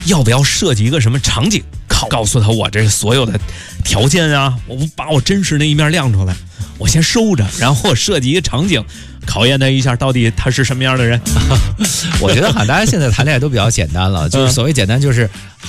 要不要设计一个什么场景，告诉他我这所有的条件啊，我把我真实的一面亮出来，我先收着，然后设计一个场景，考验他一下，到底他是什么样的人。 我觉得大家现在谈恋爱都比较简单了，就是所谓简单就是